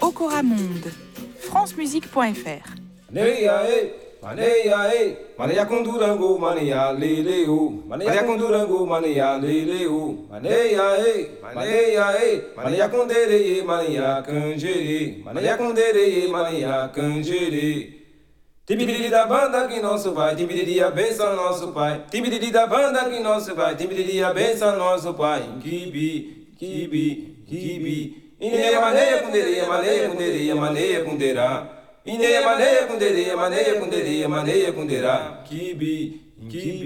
Okora Monde, francemusique.fr. Maneia com Durango, maneia leleu. Maneia com Durango, maneia leleu. Maneia com dereye, maneia canjere. Maneia com dereye, maneia canjere. Tibiriri da banda que nosso vai, tibiriri a benção nosso pai. Tibiriri da banda que nosso vai, tibiriri a benção nosso pai. Kibi, kibi, kibi. Ineia maneia com dereye, maneia com dereye, maneia com derá. Ineia maneia com derê, maneia com derê, maneia com derá. Kibi, kibi.